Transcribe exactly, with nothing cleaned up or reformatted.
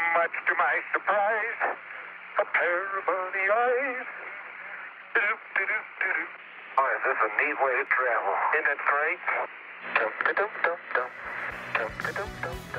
much to my surprise, a pair of bunny eyes. Do-do-do-do-do. Oh, is this a neat way to travel? Isn't it great? Dum-da-dum-dum-dum. Dum-da-dum-dum-dum.